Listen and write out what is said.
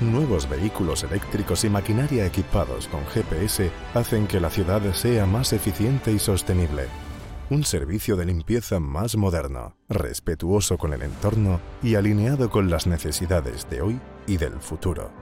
Nuevos vehículos eléctricos y maquinaria equipados con GPS hacen que la ciudad sea más eficiente y sostenible. Un servicio de limpieza más moderno, respetuoso con el entorno y alineado con las necesidades de hoy y del futuro.